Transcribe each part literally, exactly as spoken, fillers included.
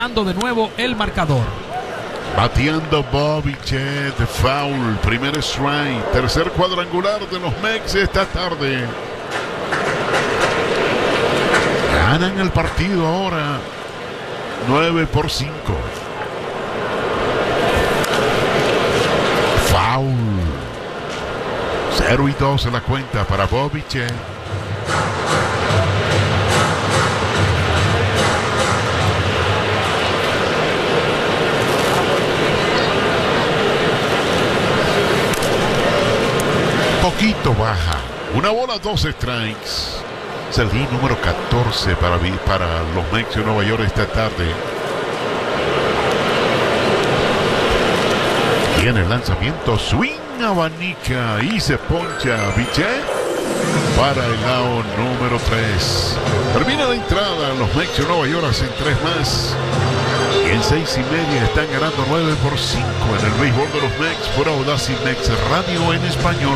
de nuevo el marcador. Bateando Bobby Chet, foul, primer strike, tercer cuadrangular de los Mex esta tarde. Ganan el partido ahora, nueve por cinco. Foul. cero y dos en la cuenta para Bobby Chet. Poquito baja. Una bola, dos strikes. Es el hit número catorce para, para los Mets de Nueva York esta tarde. Tiene el lanzamiento, swing, abanica y se poncha Bichette para el out número tres. Termina la entrada, los Mets de Nueva York hacen tres más. Y en seis y media están ganando nueve por cinco en el béisbol de los Mets por Audacy Mex Radio en español.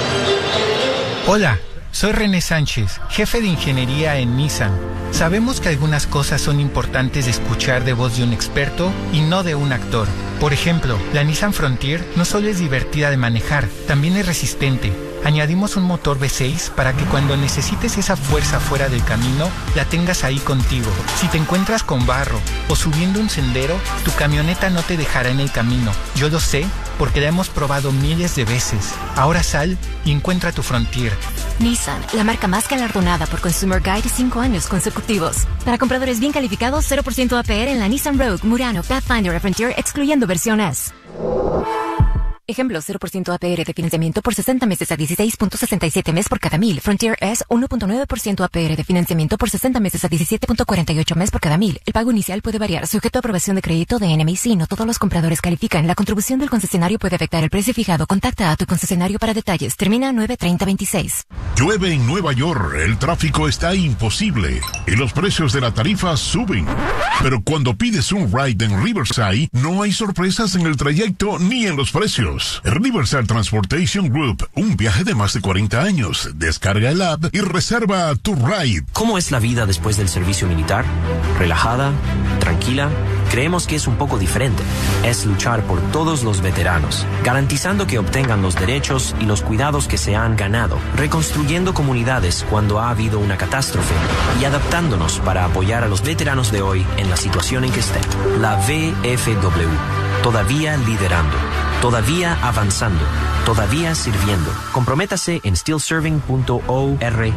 Hola, soy René Sánchez, jefe de ingeniería en Nissan. Sabemos que algunas cosas son importantes de escuchar de voz de un experto y no de un actor. Por ejemplo, la Nissan Frontier no solo es divertida de manejar, también es resistente. Añadimos un motor V seis para que cuando necesites esa fuerza fuera del camino, la tengas ahí contigo. Si te encuentras con barro o subiendo un sendero, tu camioneta no te dejará en el camino. Yo lo sé porque la hemos probado miles de veces. Ahora sal y encuentra tu Frontier. Nissan, la marca más galardonada por Consumer Guide cinco años consecutivos. Para compradores bien calificados, cero por ciento A P R en la Nissan Rogue, Murano, Pathfinder y Frontier, excluyendo versión S. Ejemplo, cero por ciento A P R de financiamiento por sesenta meses a dieciséis punto sesenta y siete mes por cada mil. Frontier S, uno punto nueve por ciento A P R de financiamiento por sesenta meses a diecisiete punto cuarenta y ocho mes por cada mil. El pago inicial puede variar, sujeto a aprobación de crédito de N M I C. No todos los compradores califican. La contribución del concesionario puede afectar el precio fijado. Contacta a tu concesionario para detalles. Termina nueve treinta veintiséis. Llueve en Nueva York, el tráfico está imposible y los precios de la tarifa suben. Pero cuando pides un ride en Riverside, no hay sorpresas en el trayecto ni en los precios. Riverside Transportation Group, un viaje de más de cuarenta años. Descarga el app y reserva tu ride. ¿Cómo es la vida después del servicio militar? ¿Relajada? ¿Tranquila? Creemos que es un poco diferente. Es luchar por todos los veteranos, garantizando que obtengan los derechos y los cuidados que se han ganado, reconstruyendo comunidades cuando ha habido una catástrofe y adaptándonos para apoyar a los veteranos de hoy en la situación en que estén. La V F W, todavía liderando, todavía avanzando, todavía sirviendo. Comprométase en steel serving punto org.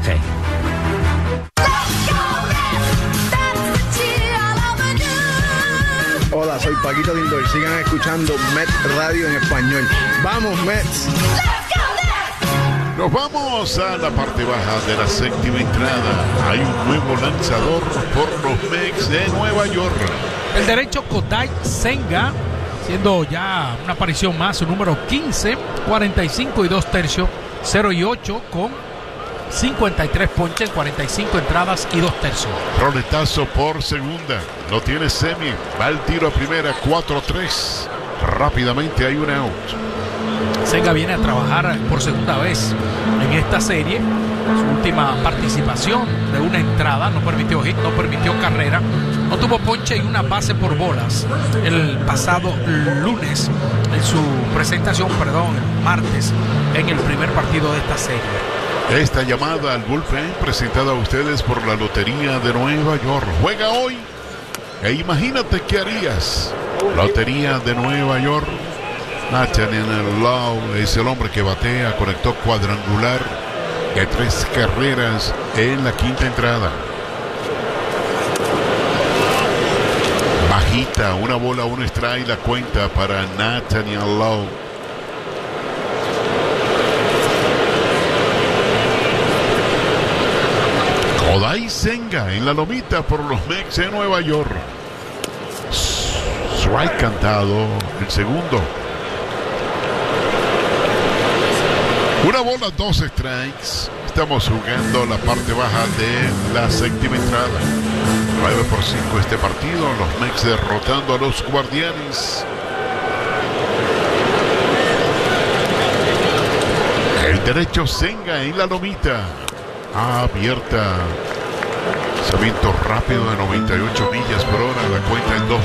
Hola, soy Paquito Lindor. Sigan escuchando Mets Radio en español. ¡Vamos, Mets! Nos vamos a la parte baja de la séptima entrada. Hay un nuevo lanzador por los Mets de Nueva York. El derecho Kodai Senga, siendo ya una aparición más, su número quince, cuarenta y cinco y dos tercios, cero y ocho con cincuenta y tres ponches, cuarenta y cinco entradas y dos tercios. Roletazo por segunda, lo tiene Semi, va el tiro a primera, cuatro tres. Rápidamente hay un out. Senga viene a trabajar por segunda vez en esta serie. Su última participación de una entrada, no permitió hit, no permitió carrera, no tuvo ponche y una base por bolas el pasado lunes en su presentación, perdón, martes, en el primer partido de esta serie. Esta llamada al bullpen presentada a ustedes por la Lotería de Nueva York. Juega hoy e imagínate qué harías. Lotería de Nueva York. Nathaniel Lowe es el hombre que batea, conectó cuadrangular de tres carreras en la quinta entrada. Bajita, una bola, un strike, la cuenta para Nathaniel Lowe. Kodai Senga en la lomita por los Mets de Nueva York. Strike cantado, el segundo. Una bola, dos strikes. Estamos jugando la parte baja de la séptima entrada. nueve por cinco este partido. Los Mets derrotando a los Guardianes. El derecho Senga en la lomita. Abierta. Lanzamiento rápido de noventa y ocho millas por hora. La cuenta en dos